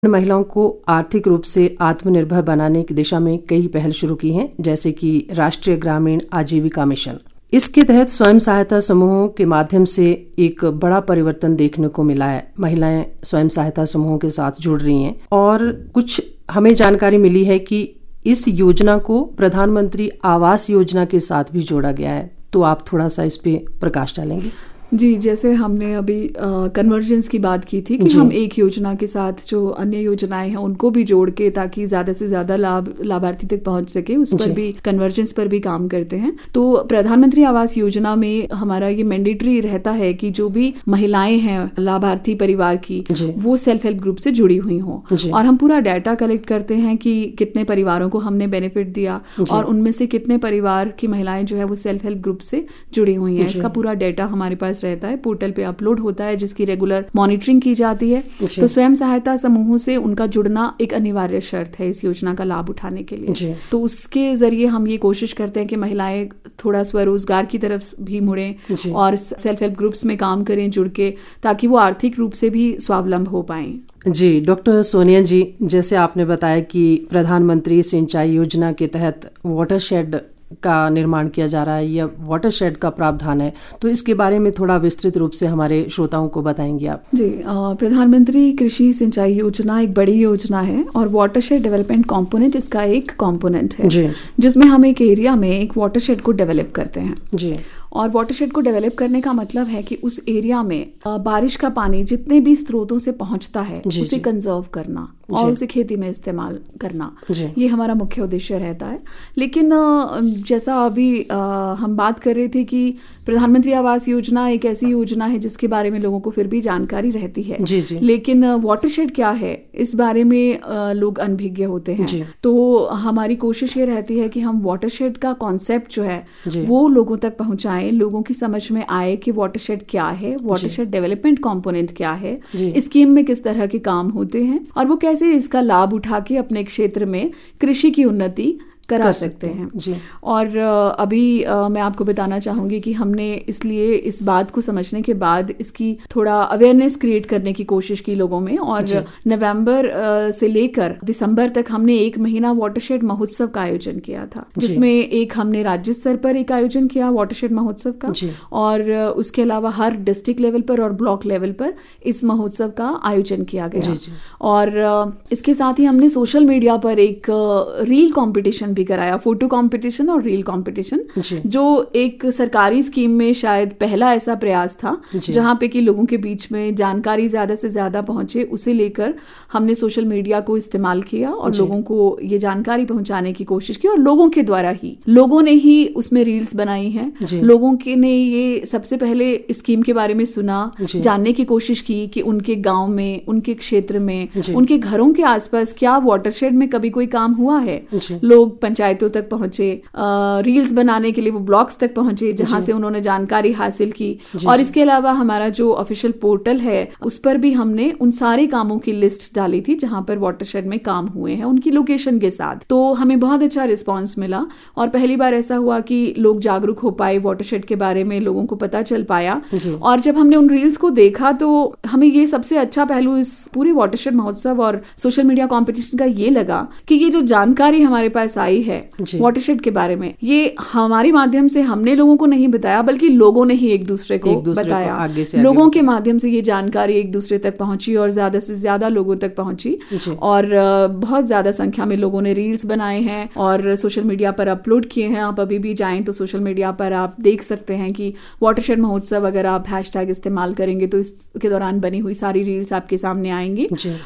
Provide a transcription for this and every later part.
महिलाओं को आर्थिक रूप से आत्मनिर्भर बनाने की दिशा में कई पहल शुरू की हैं, जैसे कि राष्ट्रीय ग्रामीण आजीविका मिशन। इसके तहत स्वयं सहायता समूहों के माध्यम से एक बड़ा परिवर्तन देखने को मिला है। महिलाएं स्वयं सहायता समूहों के साथ जुड़ रही हैं और कुछ हमें जानकारी मिली है कि इस योजना को प्रधानमंत्री आवास योजना के साथ भी जोड़ा गया है। तो आप थोड़ा सा इस पे प्रकाश डालेंगे? जी, जैसे हमने अभी कन्वर्जेंस की बात की थी कि हम एक योजना के साथ जो अन्य योजनाएं हैं उनको भी जोड़ के ताकि ज्यादा से ज्यादा लाभार्थी तक पहुंच सके, उस पर भी कन्वर्जेंस पर भी काम करते हैं। तो प्रधानमंत्री आवास योजना में हमारा ये मैंडेटरी रहता है कि जो भी महिलाएं हैं लाभार्थी परिवार की, वो सेल्फ हेल्प ग्रुप से जुड़ी हुई हों, और हम पूरा डाटा कलेक्ट करते हैं कि कितने परिवारों को हमने बेनिफिट दिया और उनमें से कितने परिवार की महिलाएं जो है वो सेल्फ हेल्प ग्रुप से जुड़ी हुई हैं। इसका पूरा डाटा हमारे पास रहता है, पोर्टल पे अपलोड होता है, जिसकी रेगुलर मॉनिटरिंग की जाती है। तो स्वयं सहायता समूहों से उनका जुड़ना एक अनिवार्य शर्त है इस योजना का लाभ उठाने के लिए। तो उसके जरिए हम ये कोशिश करते हैं कि महिलाएं थोड़ा स्वरोजगार की तरफ भी मुड़ें और सेल्फ हेल्प ग्रुप्स में काम करें जुड़ के, ताकि वो आर्थिक रूप से भी स्वावलंब हो पाएं। जी, डॉक्टर सोनिया जी, जैसे आपने बताया कि प्रधानमंत्री सिंचाई योजना के तहत वाटरशेड का निर्माण किया जा रहा है या वाटरशेड का प्रावधान है, तो इसके बारे में थोड़ा विस्तृत रूप से हमारे श्रोताओं को बताएंगे आप? जी, प्रधानमंत्री कृषि सिंचाई योजना एक बड़ी योजना है और वाटरशेड डेवलपमेंट कंपोनेंट इसका एक कंपोनेंट है, जिसमें हम एक एरिया में एक वाटरशेड को डेवलप करते हैं। जी, और वाटरशेड को डेवलप करने का मतलब है कि उस एरिया में बारिश का पानी जितने भी स्रोतों से पहुंचता है उसे कंजर्व करना और उसे खेती में इस्तेमाल करना, ये हमारा मुख्य उद्देश्य रहता है। लेकिन जैसा अभी हम बात कर रहे थे कि प्रधानमंत्री आवास योजना एक ऐसी योजना है जिसके बारे में लोगों को फिर भी जानकारी रहती है, लेकिन वाटरशेड क्या है इस बारे में लोग अनभिज्ञ होते हैं। तो हमारी कोशिश ये रहती है कि हम वाटरशेड का कॉन्सेप्ट जो है वो लोगों तक पहुंचाएं, लोगों की समझ में आए कि वाटरशेड क्या है, वाटरशेड डेवलपमेंट कंपोनेंट क्या है, स्कीम में किस तरह के काम होते हैं और वो कैसे इसका लाभ उठा के अपने क्षेत्र में कृषि की उन्नति करा सकते हैं। और अभी मैं आपको बताना चाहूंगी कि हमने इसलिए इस बात को समझने के बाद इसकी थोड़ा अवेयरनेस क्रिएट करने की कोशिश की लोगों में, और नवंबर से लेकर दिसंबर तक हमने 1 महीना वाटरशेड महोत्सव का आयोजन किया था, जिसमें एक हमने राज्य स्तर पर एक आयोजन किया वाटरशेड महोत्सव का, और उसके अलावा हर डिस्ट्रिक्ट लेवल पर और ब्लॉक लेवल पर इस महोत्सव का आयोजन किया गया। और इसके साथ ही हमने सोशल मीडिया पर एक रील कॉम्पिटिशन कराया, फोटो कंपटीशन और रील कंपटीशन, जो एक सरकारी स्कीम में शायद पहला ऐसा प्रयास था जहां पे कि लोगों के बीच में जानकारी ज्यादा से ज्यादा पहुंचे। उसे लेकर हमने सोशल मीडिया को इस्तेमाल किया और लोगों को ये जानकारी पहुंचाने की कोशिश की, और लोगों के द्वारा ही लोगों ने ही उसमें रील्स बनाई हैं। लोगों के ने ये सबसे पहले स्कीम के बारे में सुना, जानने की कोशिश की कि उनके गांव में, उनके क्षेत्र में, उनके घरों के आसपास क्या वाटरशेड में कभी कोई काम हुआ है। लोग पंचायतों तक पहुंचे, रील्स बनाने के लिए वो ब्लॉग्स तक पहुंचे जहां से उन्होंने जानकारी हासिल की। और इसके अलावा हमारा जो ऑफिशियल पोर्टल है उस पर भी हमने उन सारे कामों की लिस्ट डाली थी जहां पर वाटरशेड में काम हुए हैं, उनकी लोकेशन के साथ। तो हमें बहुत अच्छा रिस्पांस मिला और पहली बार ऐसा हुआ कि लोग जागरूक हो पाए, वाटरशेड के बारे में लोगों को पता चल पाया। और जब हमने उन रील्स को देखा तो हमें ये सबसे अच्छा पहलू इस पूरे वाटरशेड महोत्सव और सोशल मीडिया कॉम्पिटिशन का ये लगा कि ये जो जानकारी हमारे पास आई है वाटरशेड के बारे में, ये हमारे माध्यम से हमने लोगों को नहीं बताया, बल्कि लोगों ने ही एक दूसरे को बताया। लोगों के माध्यम से ये जानकारी एक दूसरे तक पहुंची और ज्यादा से ज्यादा लोगों तक पहुंची, और बहुत ज्यादा संख्या में लोगों ने रील्स बनाए हैं और सोशल मीडिया पर अपलोड किए हैं। आप अभी भी जाएं तो सोशल मीडिया पर आप देख सकते हैं कि वाटरशेड महोत्सव अगर आप हैशटैग इस्तेमाल करेंगे तो इसके दौरान बनी हुई सारी रील्स आपके सामने आएंगी।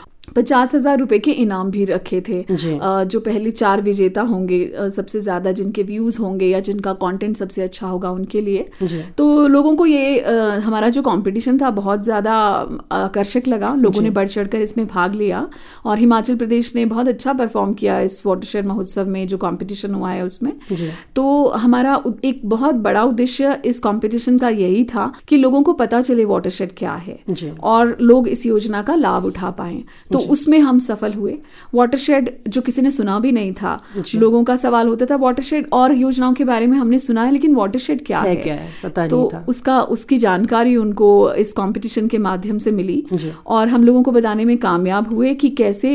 50,000 रुपए के इनाम भी रखे थे। जो पहले 4 विजेता होंगे, सबसे ज्यादा जिनके व्यूज होंगे या जिनका कंटेंट सबसे अच्छा होगा उनके लिए। तो लोगों को ये हमारा जो कंपटीशन था बहुत ज्यादा आकर्षक लगा, लोगों ने बढ़ चढ़कर इसमें भाग लिया और हिमाचल प्रदेश ने बहुत अच्छा परफॉर्म किया इस वाटरशेड महोत्सव में जो कंपटीशन हुआ है उसमें। तो हमारा एक बहुत बड़ा उद्देश्य इस कंपटीशन का यही था कि लोगों को पता चले वाटरशेड क्या है और लोग इस योजना का लाभ उठा पाएं। तो उसमें हम सफल हुए। वाटरशेड जो किसी ने सुना भी नहीं था, लोगों का सवाल होता था वाटरशेड और योजनाओं के बारे में हमने सुना है लेकिन वाटरशेड क्या है पता तो नहीं था। उसकी जानकारी उनको इस कंपटीशन के माध्यम से मिली और हम लोगों को बताने में कामयाब हुए कि कैसे